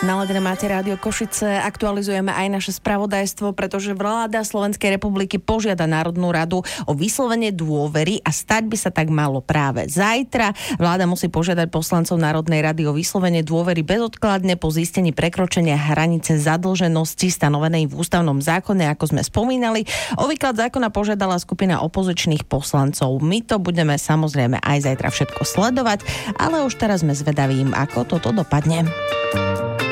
Naladené máte Rádio Košice, aktualizujeme aj naše spravodajstvo, pretože vláda Slovenskej republiky požiada Národnú radu o vyslovenie dôvery a stať by sa tak malo práve zajtra. Vláda musí požiadať poslancov Národnej rady o vyslovenie dôvery bezodkladne po zistení prekročenia hranice zadlženosti stanovenej v ústavnom zákone, ako sme spomínali. O výklad zákona požiadala skupina opozičných poslancov. My to budeme samozrejme aj zajtra všetko sledovať, ale už teraz sme zvedavým, ako toto dopadne.